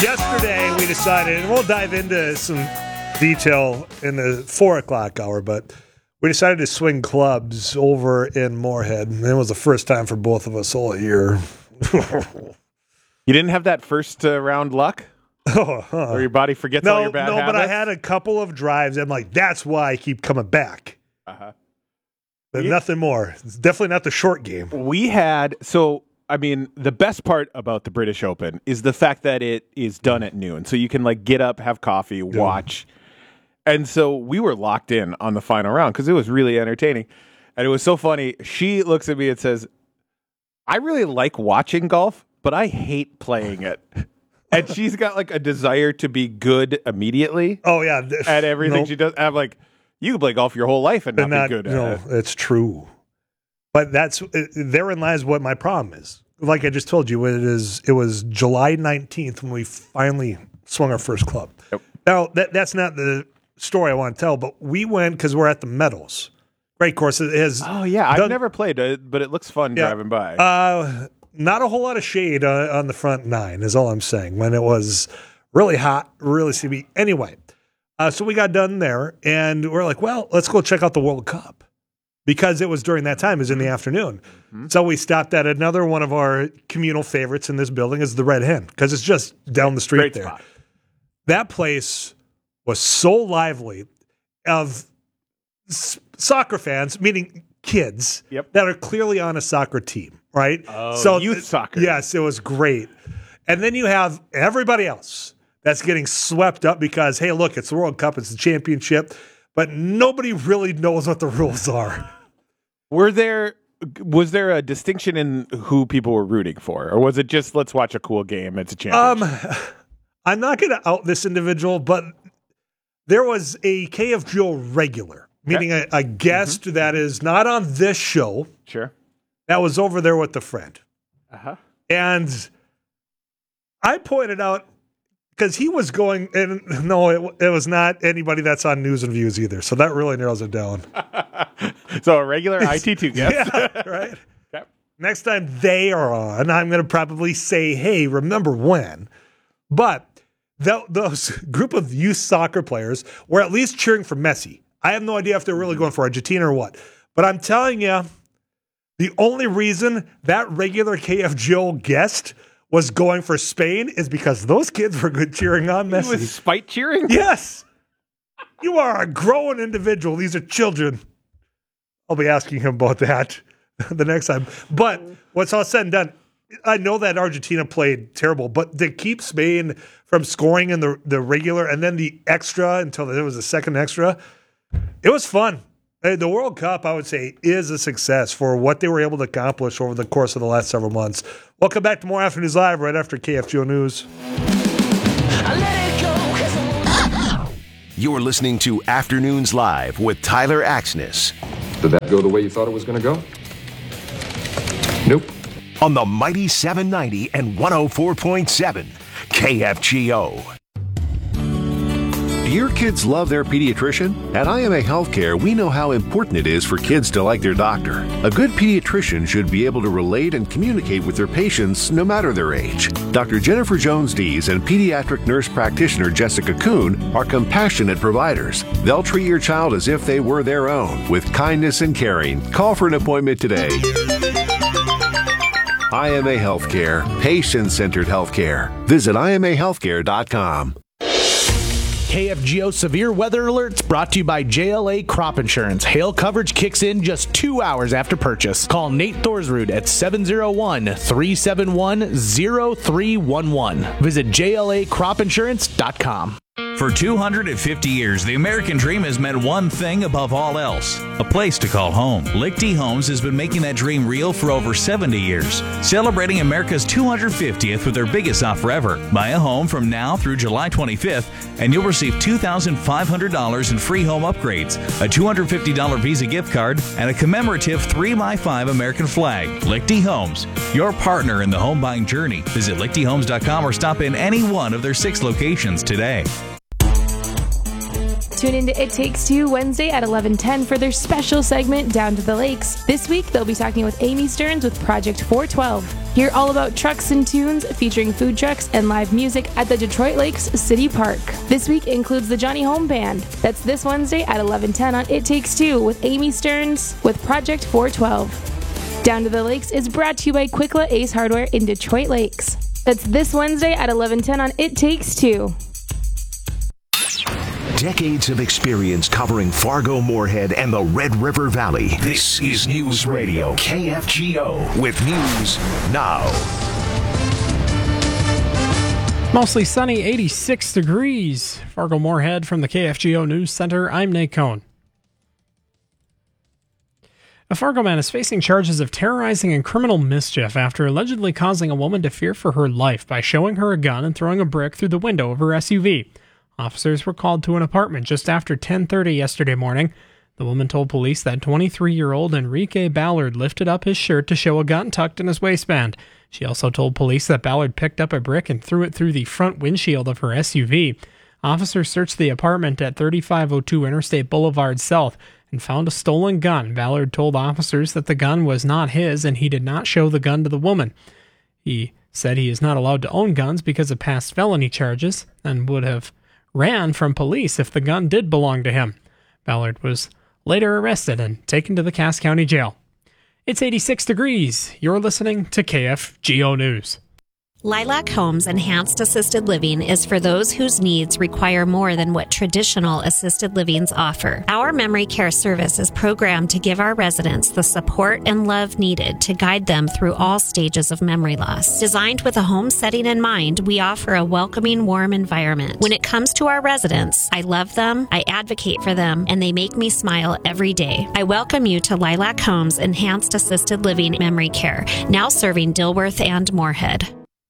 Yesterday, we decided, and we'll dive into some detail in the 4 o'clock hour, but we decided to swing clubs over in Moorhead. And it was the first time for both of us all year. You didn't have that first round luck? Or your body forgets all your bad habits? No, but I had a couple of drives. I'm like, that's why I keep coming back. But nothing more. It's definitely not the short game. We had, the best part about the British Open is the fact that it is done at noon. So you can get up, have coffee, watch. And so we were locked in on the final round because it was really entertaining. And it was so funny. She looks at me and says, I really like watching golf, but I hate playing it. And she's got a desire to be good immediately. Oh, yeah. At everything she does. And I'm like, you can play golf your whole life and not be good at it. No, it's true. But therein lies what my problem is. Like I just told you, it was July 19th when we finally swung our first club. Yep. Now, that's not the story I want to tell, but we went because we're at the Meadows. Great course. I've never played it, but it looks fun driving by. Not a whole lot of shade on the front 9 is all I'm saying. When it was really hot, really steamy. Anyway, so we got done there, and we're like, well, let's go check out the World Cup. Because it was during that time, it was in the afternoon. Mm-hmm. So we stopped at another one of our communal favorites in this building is the Red Hen, because it's just down the street Great there. Spot. That place was so lively of soccer fans, meaning kids, that are clearly on a soccer team, right? Oh, so youth soccer. Yes, it was great. And then you have everybody else that's getting swept up because, hey, look, it's the World Cup, it's the championship, but nobody really knows what the rules are. Was there a distinction in who people were rooting for? Or was it just, let's watch a cool game, it's a championship? I'm not going to out this individual, but there was a KFGO regular, meaning a guest that is not on this show. Sure. That was over there with a friend. Uh-huh. And I pointed out, because he was going, and no, it was not anybody that's on News and Views either. So that really narrows it down. So a regular IT2 guest. Yeah, right? Okay. Next time they are on, I'm going to probably say, hey, remember when? But those group of youth soccer players were at least cheering for Messi. I have no idea if they're really going for Argentina or what. But I'm telling you, the only reason that regular KFGO guest was going for Spain is because those kids were good cheering on Messi. He was spite cheering? Yes. You are a growing individual. These are children. I'll be asking him about that the next time. But what's all said and done, I know that Argentina played terrible, but to keep Spain from scoring in the regular and then the extra until there was a second extra, it was fun. The World Cup, I would say, is a success for what they were able to accomplish over the course of the last several months. Welcome back to more Afternoons Live right after KFGO News. You're listening to Afternoons Live with Tyler Axness. Did that go the way you thought it was going to go? Nope. On the mighty 790 and 104.7 KFGO. Do your kids love their pediatrician? At IMA Healthcare, we know how important it is for kids to like their doctor. A good pediatrician should be able to relate and communicate with their patients no matter their age. Dr. Jennifer Jones-Dees and pediatric nurse practitioner Jessica Kuhn are compassionate providers. They'll treat your child as if they were their own, with kindness and caring. Call for an appointment today. IMA Healthcare, patient-centered healthcare. Visit IMAHealthcare.com. KFGO Severe Weather Alerts brought to you by JLA Crop Insurance. Hail coverage kicks in just 2 hours after purchase. Call Nate Thorsrud at 701-371-0311. Visit JLACropInsurance.com. For 250 years, the American dream has meant one thing above all else: a place to call home. Lichty Homes has been making that dream real for over 70 years, celebrating America's 250th with their biggest offer ever. Buy a home from now through July 25th, and you'll receive $2,500 in free home upgrades, a $250 Visa gift card, and a commemorative 3x5 American flag. Lichty Homes, your partner in the home buying journey. Visit lichtyhomes.com or stop in any one of their 6 locations today. tune into It Takes Two Wednesday at 11:10 for their special segment, Down to the Lakes. This week, they'll be talking with Amy Stearns with Project 412. Hear all about trucks and tunes featuring food trucks and live music at the Detroit Lakes City Park. This week includes the Johnny Home Band. That's this Wednesday at 11:10 on It Takes Two with Amy Stearns with Project 412. Down to the Lakes is brought to you by Quikla Ace Hardware in Detroit Lakes. That's this Wednesday at 11:10 on It Takes Two. Decades of experience covering Fargo, Moorhead, and the Red River Valley. This is News Radio KFGO with news now. Mostly sunny, 86 degrees. Fargo, Moorhead from the KFGO News Center. I'm Nate Cohn. A Fargo man is facing charges of terrorizing and criminal mischief after allegedly causing a woman to fear for her life by showing her a gun and throwing a brick through the window of her SUV. Officers were called to an apartment just after 10:30 yesterday morning. The woman told police that 23-year-old Enrique Ballard lifted up his shirt to show a gun tucked in his waistband. She also told police that Ballard picked up a brick and threw it through the front windshield of her SUV. Officers searched the apartment at 3502 Interstate Boulevard South and found a stolen gun. Ballard told officers that the gun was not his and he did not show the gun to the woman. He said he is not allowed to own guns because of past felony charges and would have ran from police if the gun did belong to him. Ballard was later arrested and taken to the Cass County Jail. It's 86 degrees. You're listening to KFGO News. Lilac Homes Enhanced Assisted Living is for those whose needs require more than what traditional assisted livings offer. Our memory care service is programmed to give our residents the support and love needed to guide them through all stages of memory loss. Designed with a home setting in mind, we offer a welcoming, warm environment. When it comes to our residents, I love them, I advocate for them, and they make me smile every day. I welcome you to Lilac Homes Enhanced Assisted Living Memory Care, now serving Dilworth and Moorhead.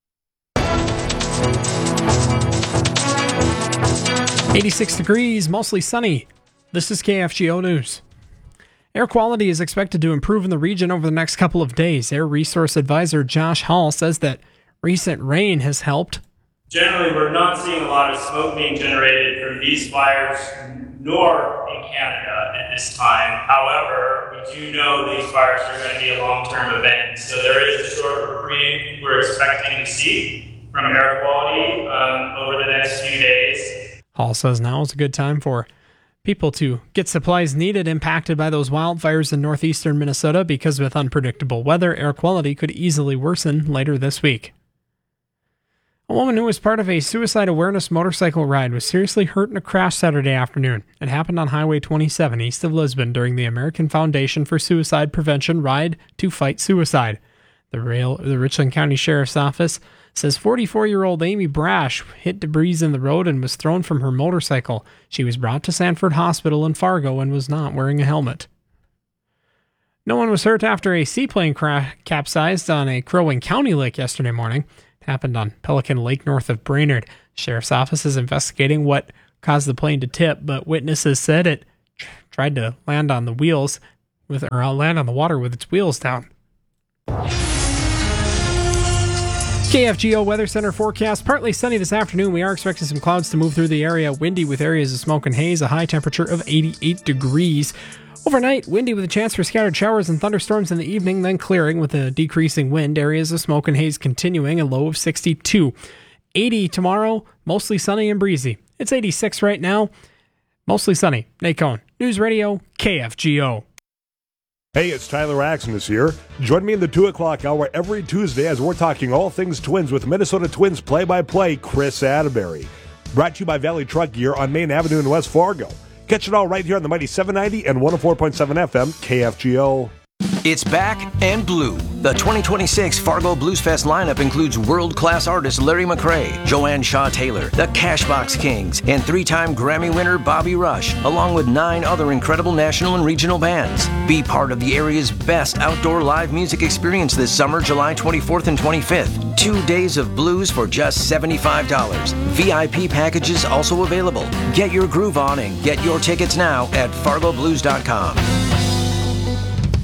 86 degrees, mostly sunny. This is KFGO News. Air quality is expected to improve in the region over the next couple of days. Air Resource Advisor Josh Hall says that recent rain has helped. Generally, we're not seeing a lot of smoke being generated from these fires, nor in Canada at this time. However, we do know these fires are going to be a long-term event, so there is a short reprieve we're expecting to see from air quality over the next few days. Hall says now is a good time for people to get supplies needed impacted by those wildfires in northeastern Minnesota because with unpredictable weather, air quality could easily worsen later this week. A woman who was part of a suicide awareness motorcycle ride was seriously hurt in a crash Saturday afternoon. It happened on Highway 27 east of Lisbon during the American Foundation for Suicide Prevention Ride to Fight Suicide. The Richland County Sheriff's Office says 44-year-old Amy Brash hit debris in the road and was thrown from her motorcycle. She was brought to Sanford Hospital in Fargo and was not wearing a helmet. No one was hurt after a seaplane capsized on a Crow Wing County lake yesterday morning. It happened on Pelican Lake north of Brainerd. Sheriff's Office is investigating what caused the plane to tip, but witnesses said it tried to land on the water with its wheels down. KFGO Weather Center forecast. Partly sunny this afternoon. We are expecting some clouds to move through the area. Windy with areas of smoke and haze. A high temperature of 88 degrees. Overnight, windy with a chance for scattered showers and thunderstorms in the evening, then clearing with a decreasing wind. Areas of smoke and haze continuing. A low of 62. 80 tomorrow. Mostly sunny and breezy. It's 86 right now. Mostly sunny. Nate Cohn, News Radio, KFGO. Hey, it's Tyler Axnes here. Join me in the 2 o'clock hour every Tuesday as we're talking all things Twins with Minnesota Twins play-by-play Chris Atterbury. Brought to you by Valley Truck Gear on Main Avenue in West Fargo. Catch it all right here on the Mighty 790 and 104.7 FM KFGO. It's back and blue. The 2026 Fargo Blues Fest lineup includes world-class artists Larry McCray, Joanne Shaw Taylor, the Cashbox Kings, and 3-time Grammy winner Bobby Rush, along with 9 other incredible national and regional bands. Be part of the area's best outdoor live music experience this summer, July 24th and 25th. 2 days of blues for just $75. VIP packages also available. Get your groove on and get your tickets now at fargoblues.com.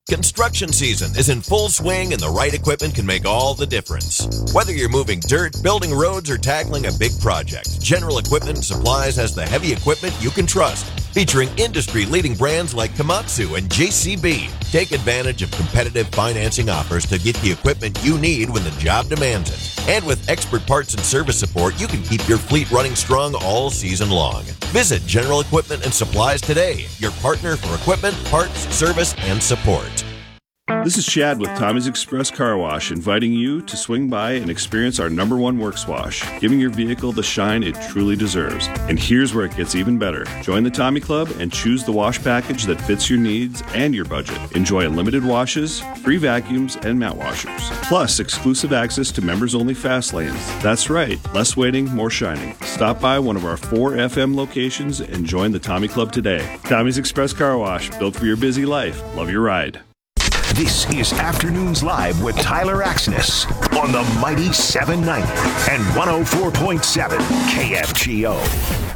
Construction season is in full swing and the right equipment can make all the difference. Whether you're moving dirt, building roads, or tackling a big project, General Equipment and Supplies has the heavy equipment you can trust. Featuring industry-leading brands like Komatsu and JCB. Take advantage of competitive financing offers to get the equipment you need when the job demands it. And with expert parts and service support, you can keep your fleet running strong all season long. Visit General Equipment and Supplies today, your partner for equipment, parts, service, and support. This is Chad with Tommy's Express Car Wash, inviting you to swing by and experience our #1 works wash, giving your vehicle the shine it truly deserves. And here's where it gets even better. Join the Tommy Club and choose the wash package that fits your needs and your budget. Enjoy unlimited washes, free vacuums, and mat washers. Plus, exclusive access to members-only fast lanes. That's right, less waiting, more shining. Stop by one of our 4 FM locations and join the Tommy Club today. Tommy's Express Car Wash, built for your busy life. Love your ride. This is Afternoons Live with Tyler Axness on the mighty 790 and 104.7 KFGO.